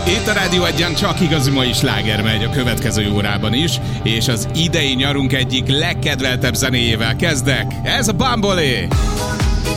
Itt a Rádió Egyen csak igazi mai sláger megy a következő órában is, és az idei nyarunk egyik legkedveltebb zenéjével kezdek. Ez a Bambolé!